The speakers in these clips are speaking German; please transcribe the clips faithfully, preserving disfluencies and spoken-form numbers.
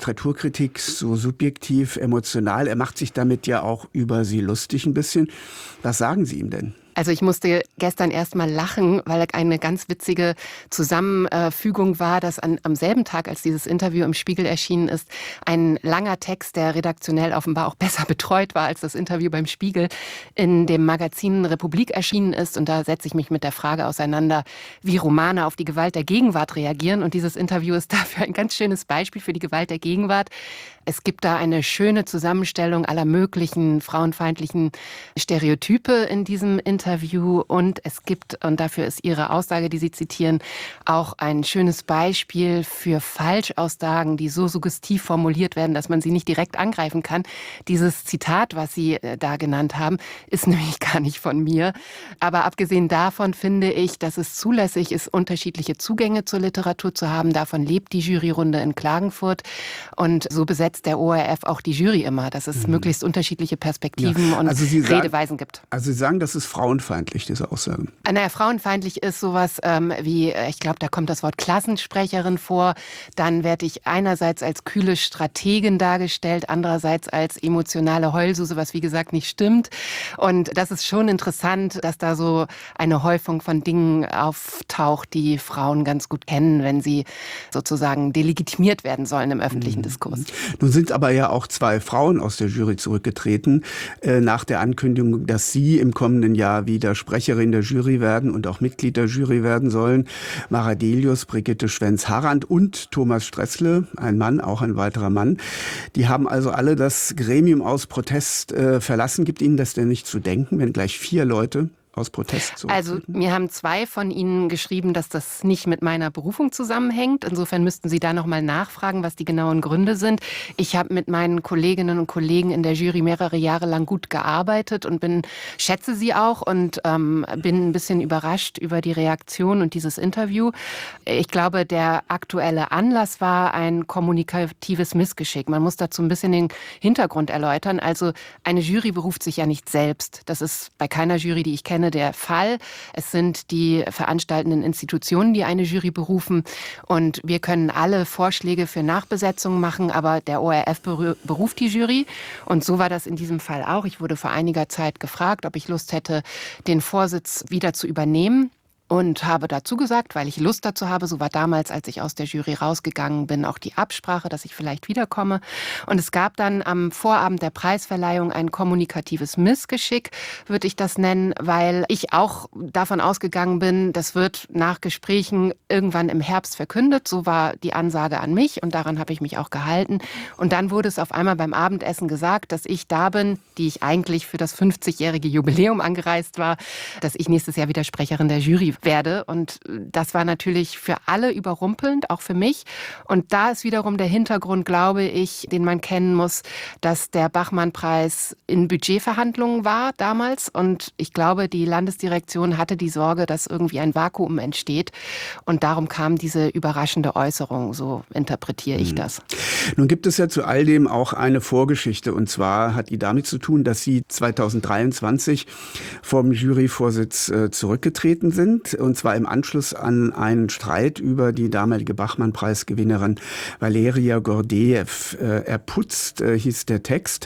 Literaturkritik so subjektiv, emotional. Er macht sich damit ja auch über Sie lustig ein bisschen. Was sagen Sie ihm denn? Also ich musste gestern erst mal lachen, weil eine ganz witzige Zusammenfügung war, dass an, am selben Tag, als dieses Interview im Spiegel erschienen ist, ein langer Text, der redaktionell offenbar auch besser betreut war als das Interview beim Spiegel, in dem Magazin Republik erschienen ist. Und da setze ich mich mit der Frage auseinander, wie Romane auf die Gewalt der Gegenwart reagieren. Und dieses Interview ist dafür ein ganz schönes Beispiel für die Gewalt der Gegenwart. Es gibt da eine schöne Zusammenstellung aller möglichen frauenfeindlichen Stereotype in diesem Interview. Und es gibt, und dafür ist Ihre Aussage, die Sie zitieren, auch ein schönes Beispiel für Falschaussagen, die so suggestiv formuliert werden, dass man sie nicht direkt angreifen kann. Dieses Zitat, was Sie da genannt haben, ist nämlich gar nicht von mir. Aber abgesehen davon finde ich, dass es zulässig ist, unterschiedliche Zugänge zur Literatur zu haben. Davon lebt die Juryrunde in Klagenfurt. Und so besetzt der O R F auch die Jury immer, dass es mhm. möglichst unterschiedliche Perspektiven ja. und also Redeweisen gibt. Also Sie sagen, das ist frauenfeindlich, diese Aussage? Naja, frauenfeindlich ist sowas ähm, wie, ich glaube, da kommt das Wort Klassensprecherin vor. Dann werde ich einerseits als kühle Strategin dargestellt, andererseits als emotionale Heulsuse, was wie gesagt nicht stimmt. Und das ist schon interessant, dass da so eine Häufung von Dingen auftaucht, die Frauen ganz gut kennen, wenn sie sozusagen delegitimiert werden sollen im öffentlichen mhm. Diskurs. Nun sind aber ja auch zwei Frauen aus der Jury zurückgetreten, äh, nach der Ankündigung, dass sie im kommenden Jahr wieder Sprecherin der Jury werden und auch Mitglied der Jury werden sollen. Mara Delius, Brigitte Schwenz-Harrand und Thomas Stressle, ein Mann, auch ein weiterer Mann. Die haben also alle das Gremium aus Protest äh, verlassen. Gibt Ihnen das denn nicht zu denken, wenn gleich vier Leute aus Protest so? Also mir haben zwei von Ihnen geschrieben, dass das nicht mit meiner Berufung zusammenhängt. Insofern müssten Sie da noch mal nachfragen, was die genauen Gründe sind. Ich habe mit meinen Kolleginnen und Kollegen in der Jury mehrere Jahre lang gut gearbeitet und bin schätze sie auch und ähm, bin ein bisschen überrascht über die Reaktion und dieses Interview. Ich glaube, der aktuelle Anlass war ein kommunikatives Missgeschick. Man muss dazu ein bisschen den Hintergrund erläutern. Also eine Jury beruft sich ja nicht selbst. Das ist bei keiner Jury, die ich kenne, der Fall. Es sind die veranstaltenden Institutionen, die eine Jury berufen. Und wir können alle Vorschläge für Nachbesetzungen machen, aber der O R F beruft die Jury. Und so war das in diesem Fall auch. Ich wurde vor einiger Zeit gefragt, ob ich Lust hätte, den Vorsitz wieder zu übernehmen. Und habe dazu gesagt, weil ich Lust dazu habe, so war damals, als ich aus der Jury rausgegangen bin, auch die Absprache, dass ich vielleicht wiederkomme. Und es gab dann am Vorabend der Preisverleihung ein kommunikatives Missgeschick, würde ich das nennen, weil ich auch davon ausgegangen bin, das wird nach Gesprächen irgendwann im Herbst verkündet. So war die Ansage an mich und daran habe ich mich auch gehalten. Und dann wurde es auf einmal beim Abendessen gesagt, dass ich da bin, die ich eigentlich für das fünfzigjährige Jubiläum angereist war, dass ich nächstes Jahr wieder Sprecherin der Jury werde. Und das war natürlich für alle überrumpelnd, auch für mich. Und da ist wiederum der Hintergrund, glaube ich, den man kennen muss, dass der Bachmann-Preis in Budgetverhandlungen war damals. Und ich glaube, die Landesdirektion hatte die Sorge, dass irgendwie ein Vakuum entsteht. Und darum kam diese überraschende Äußerung. So interpretiere ich das. Nun gibt es ja zu all dem auch eine Vorgeschichte. Und zwar hat die damit zu tun, dass Sie zweitausenddreiundzwanzig vom Juryvorsitz äh, zurückgetreten sind. Und zwar im Anschluss an einen Streit über die damalige Bachmann-Preisgewinnerin Valeria Gordejew. Äh, erputzt äh, hieß der Text.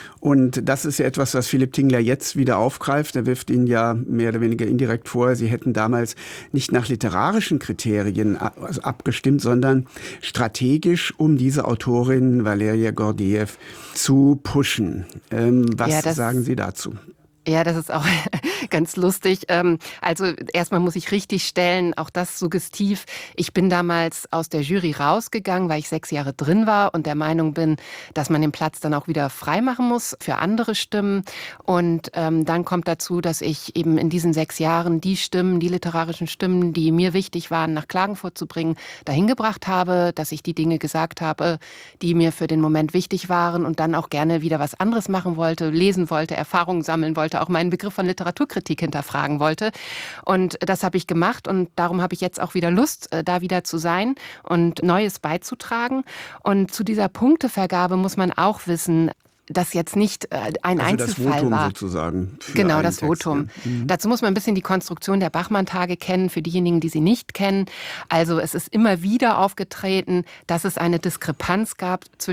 Und das ist ja etwas, was Philipp Tingler jetzt wieder aufgreift. Er wirft Ihnen ja mehr oder weniger indirekt vor, Sie hätten damals nicht nach literarischen Kriterien abgestimmt, sondern strategisch, um diese Autorin Valeria Gordejew zu pushen. Ähm, was ja, sagen Sie dazu? Ja, das ist auch ganz lustig. Also erstmal muss ich richtigstellen, auch das suggestiv. Ich bin damals aus der Jury rausgegangen, weil ich sechs Jahre drin war und der Meinung bin, dass man den Platz dann auch wieder freimachen muss für andere Stimmen. Und ähm, dann kommt dazu, dass ich eben in diesen sechs Jahren die Stimmen, die literarischen Stimmen, die mir wichtig waren, nach Klagenfurt zu bringen, dahin gebracht habe, dass ich die Dinge gesagt habe, die mir für den Moment wichtig waren und dann auch gerne wieder was anderes machen wollte, lesen wollte, Erfahrungen sammeln wollte, auch meinen Begriff von Literaturkritik hinterfragen wollte. Und das habe ich gemacht und darum habe ich jetzt auch wieder Lust, da wieder zu sein und Neues beizutragen. Und zu dieser Punktevergabe muss man auch wissen, das jetzt nicht äh, ein also Einzelfall das Votum war. Sozusagen. Genau, das Text, Votum. Ja. Mhm. Dazu muss man ein bisschen die Konstruktion der Bachmann-Tage kennen, für diejenigen, die sie nicht kennen. Also es ist immer wieder aufgetreten, dass es eine Diskrepanz gab zwischen